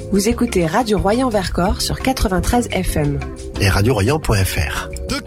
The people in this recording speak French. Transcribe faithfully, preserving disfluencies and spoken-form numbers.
Vous écoutez Radio Royan Vercors sur quatre-vingt-treize F M. Et radio royan point f r. De